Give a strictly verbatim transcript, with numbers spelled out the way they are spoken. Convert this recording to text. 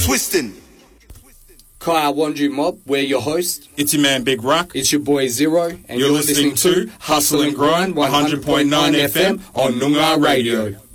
twisting. Kaya Wanju Mob, we're your host. It's your man Big Rock. It's your boy Zero. And you're, you're listening, listening to Hustle and Grind one hundred point nine F M on Noongar Radio.